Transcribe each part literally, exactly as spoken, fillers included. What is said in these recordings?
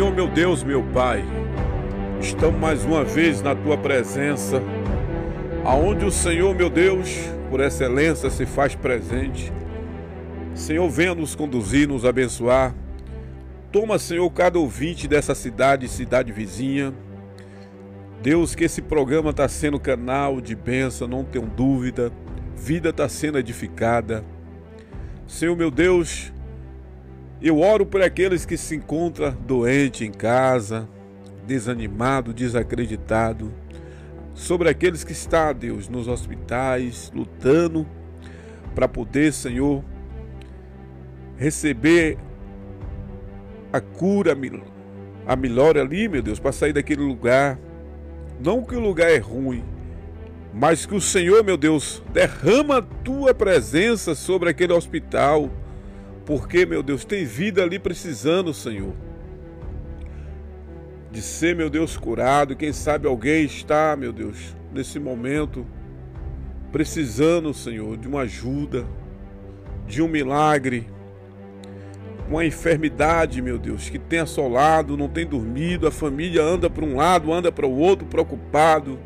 Senhor, meu Deus, meu Pai, estamos mais uma vez na Tua presença, aonde o Senhor, meu Deus, por excelência se faz presente. Senhor, venha nos conduzir, nos abençoar. Toma, Senhor, cada ouvinte dessa cidade, cidade vizinha. Deus, que esse programa está sendo canal de bênção, não tenho dúvida. Vida está sendo edificada. Senhor, meu Deus, eu oro por aqueles que se encontram doentes em casa, desanimado, desacreditado, sobre aqueles que estão, Deus, nos hospitais, lutando para poder, Senhor, receber a cura, a melhora ali, meu Deus, para sair daquele lugar. Não que o lugar é ruim, mas que o Senhor, meu Deus, derrama a Tua presença sobre aquele hospital, porque, meu Deus, tem vida ali precisando, Senhor, de ser, meu Deus, curado. Quem sabe alguém está, meu Deus, nesse momento, precisando, Senhor, de uma ajuda, de um milagre, uma enfermidade, meu Deus, que tem assolado, não tem dormido, a família anda para um lado, anda para o outro, preocupado.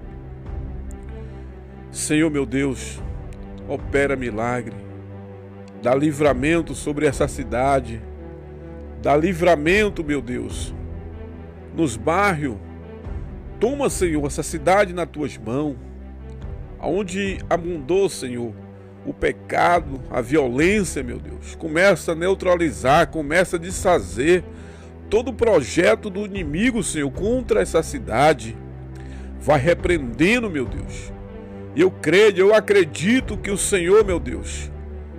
Senhor, meu Deus, opera milagre, dá livramento sobre essa cidade, dá livramento, meu Deus, nos bairros. Toma, Senhor, essa cidade nas Tuas mãos, aonde abundou, Senhor, o pecado, a violência, meu Deus, começa a neutralizar, começa a desfazer todo o projeto do inimigo, Senhor, contra essa cidade. Vai repreendendo, meu Deus. Eu creio, eu acredito que o Senhor, meu Deus,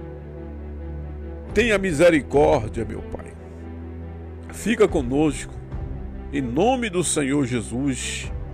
tenha misericórdia, meu Pai. Fica conosco, em nome do Senhor Jesus.